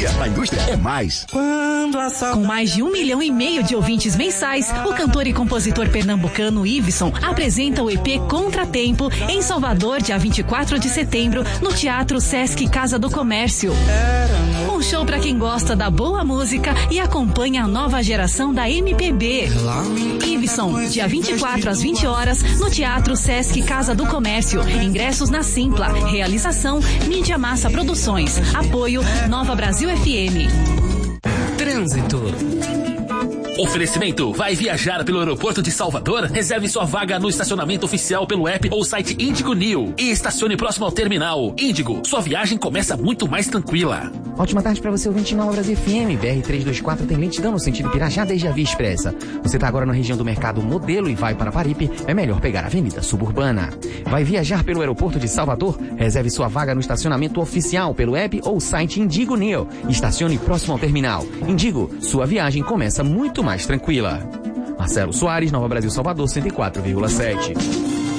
dia. A indústria é mais. Com mais de 1,5 milhão de ouvintes mensais, o cantor e compositor pernambucano Iveson apresenta o EP Contratempo em Salvador, dia 24 de setembro, no Teatro Sesc Casa do Comércio. Um show para quem gosta da boa música e acompanha a nova geração da MPB. Iveson, dia 24 às 20 horas, no Teatro Sesc Casa do Comércio. Ingressos na Simpla. Realização Mídia Massa Produções. Apoio Nova Brasil FM. Trânsito. Oferecimento: vai viajar pelo aeroporto de Salvador? Reserve sua vaga no estacionamento oficial pelo app ou site Índigo New e estacione próximo ao terminal. Índigo, sua viagem começa muito mais tranquila. Ótima tarde para você, ouvinte Nova Brasil FM. BR-324 tem lentidão no sentido Pirajá desde a Via Expressa. Você está agora na região do Mercado Modelo e vai para Paripe, é melhor pegar a Avenida Suburbana. Vai viajar pelo aeroporto de Salvador? Reserve sua vaga no estacionamento oficial pelo app ou site Indigo New. Estacione próximo ao terminal. Indigo, sua viagem começa muito mais tranquila. Marcelo Soares, Nova Brasil Salvador 104,7.